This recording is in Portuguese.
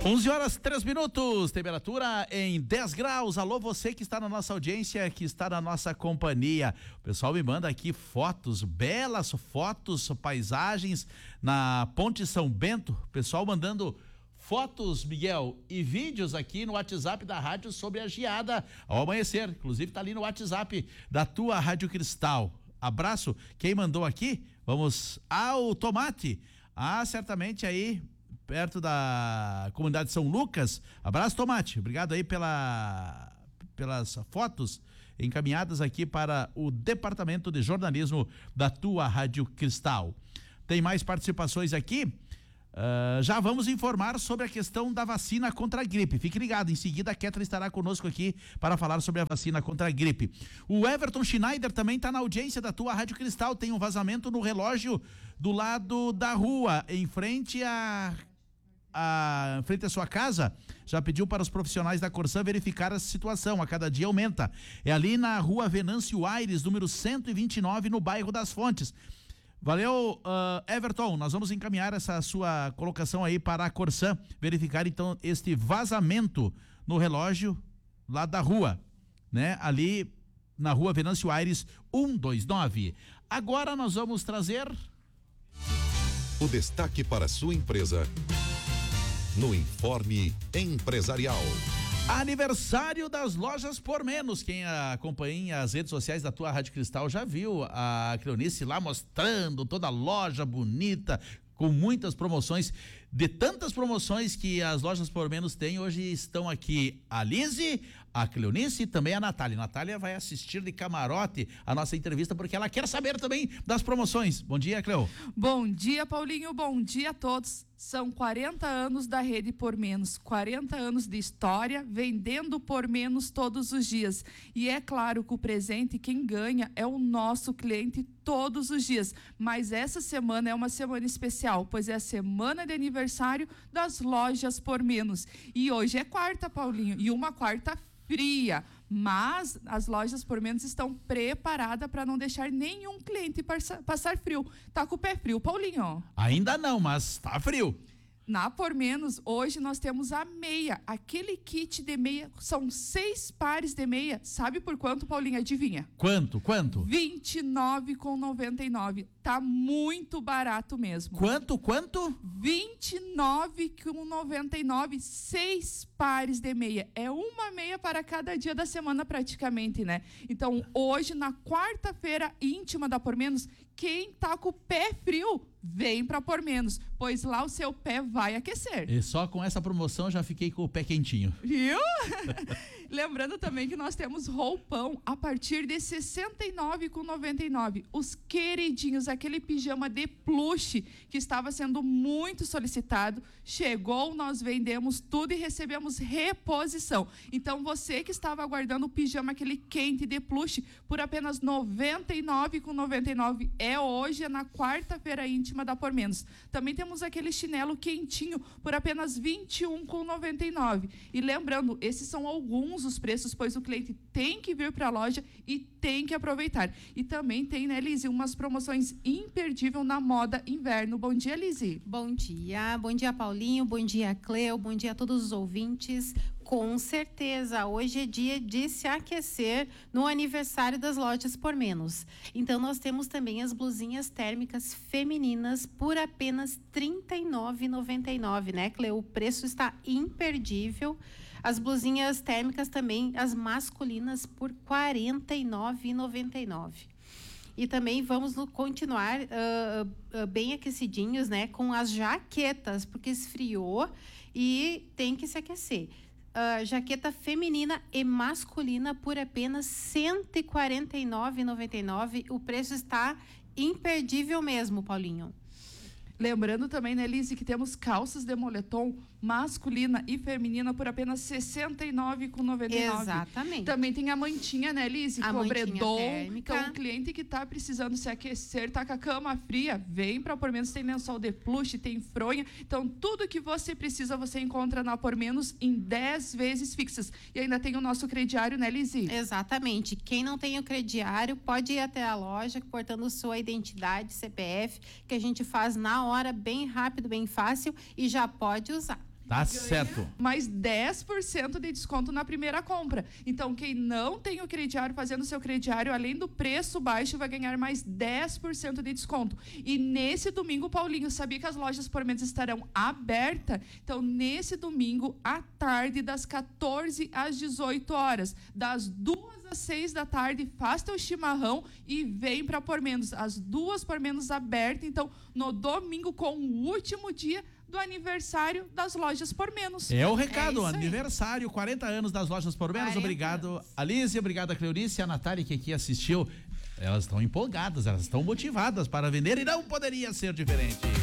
11h03, temperatura em 10 graus. Alô, você que está na nossa audiência, que está na nossa companhia. O pessoal me manda aqui fotos, belas fotos, paisagens na Ponte São Bento. O pessoal mandando fotos, Miguel, e vídeos aqui no WhatsApp da rádio sobre a geada ao amanhecer. Inclusive tá ali no WhatsApp da tua Rádio Cristal. Abraço. Quem mandou aqui? Vamos ao Tomate. Certamente aí perto da comunidade São Lucas. Abraço, Tomate. Obrigado aí pelas fotos encaminhadas aqui para o Departamento de Jornalismo da tua Rádio Cristal. Tem mais participações aqui. Já vamos informar sobre a questão da vacina contra a gripe. Fique ligado, em seguida a Ketra estará conosco aqui para falar sobre a vacina contra a gripe. O Everton Schneider também está na audiência da tua Rádio Cristal. Tem um vazamento no relógio do lado da rua, em frente à sua casa. Já pediu para os profissionais da Corsã verificar a situação, a cada dia aumenta. É ali na rua Venâncio Aires, número 129, no bairro das Fontes. Valeu, Everton, nós vamos encaminhar essa sua colocação aí para a Corsã, verificar então este vazamento no relógio lá da rua, né? Ali na rua Venâncio Aires 129. Agora nós vamos trazer o destaque para sua empresa no Informe Empresarial. Aniversário das Lojas Por Menos. Quem acompanha as redes sociais da tua Rádio Cristal já viu a Cleonice lá mostrando toda a loja bonita, com muitas promoções. De tantas promoções que as Lojas Por Menos têm, hoje estão aqui a Lise, a Cleonice e também a Natália. Natália vai assistir de camarote a nossa entrevista porque ela quer saber também das promoções. Bom dia, Cleo. Bom dia, Paulinho. Bom dia a todos. São 40 anos da Rede Por Menos, 40 anos de história, vendendo por menos todos os dias. E é claro que o presente, quem ganha é o nosso cliente todos os dias. Mas essa semana é uma semana especial, pois é a semana de aniversário das Lojas Por Menos. E hoje é quarta, Paulinho, e uma quarta fria. Mas as Lojas Por Menos estão preparadas para não deixar nenhum cliente passar frio. Tá com o pé frio, Paulinho? Ainda não, mas tá frio. Na Por Menos, hoje nós temos a meia. Aquele kit de meia, são 6 pares de meia. Sabe por quanto, Paulinho? Adivinha? Quanto? R$ 29,99. Tá muito barato mesmo. Quanto? R$ 29,99. 6 pares de meia. É uma meia para cada dia da semana praticamente, né? Então, hoje, na quarta-feira íntima da Por Menos, quem tá com o pé frio, vem para Por Menos, pois lá o seu pé vai aquecer. E só com essa promoção já fiquei com o pé quentinho. Viu? Lembrando também que nós temos roupão a partir de R$ 69,99. Os queridinhos, aquele pijama de plush que estava sendo muito solicitado, chegou, nós vendemos tudo e recebemos reposição. Então você que estava aguardando o pijama, aquele quente de plush, por apenas R$ 99,99. É hoje, é na quarta-feira íntima da Por Menos. Também temos aquele chinelo quentinho por apenas R$ 21,99. E lembrando, esses são alguns dos preços, pois o cliente tem que vir para a loja e tem que aproveitar. E também tem, né, Lise, umas promoções imperdíveis na moda inverno. Bom dia, Lise. Bom dia, Paulinho, bom dia, Cleo, bom dia a todos os ouvintes. Com certeza, hoje é dia de se aquecer no aniversário das Lojas Por Menos. Então, nós temos também as blusinhas térmicas femininas por apenas R$ 39,99, né, Cleo? O preço está imperdível. As blusinhas térmicas também, as masculinas, por R$ 49,99. E também vamos continuar bem aquecidinhos, né, com as jaquetas, porque esfriou e tem que se aquecer. Jaqueta feminina e masculina por apenas R$ 149,99. O preço está imperdível mesmo, Paulinho. Lembrando também, né, Lise, que temos calças de moletom masculina e feminina por apenas R$ 69,99. Exatamente. Também tem a mantinha, né, Lise? A cobredor. térmica. Então, o cliente que está precisando se aquecer, tá com a cama fria, vem para Por Menos. Tem lençol de plush, tem fronha. Então, tudo que você precisa, você encontra na Por Menos em 10 vezes fixas. E ainda tem o nosso crediário, né, Lise? Exatamente. Quem não tem o crediário, pode ir até a loja, portando sua identidade, CPF, que a gente faz na hora, bem rápido, bem fácil, e já pode usar. Tá certo. Mais 10% de desconto na primeira compra. Então, quem não tem o crediário, fazendo seu crediário, além do preço baixo, vai ganhar mais 10% de desconto. E nesse domingo, Paulinho, sabia que as lojas por menos estarão abertas? Então, nesse domingo, à tarde, das 14 às 18 horas, das 2 às 6 da tarde, faz teu chimarrão e vem para por menos. As 2 por menos abertas, então, no domingo, com o último dia do aniversário das lojas por menos. É o recado, isso aí. aniversário, 40 anos das lojas por menos. 40 Obrigado, anos. Alice, obrigado a Cleonice e a Natália que aqui assistiu. Elas estão empolgadas, elas estão motivadas para vender e não poderia ser diferente.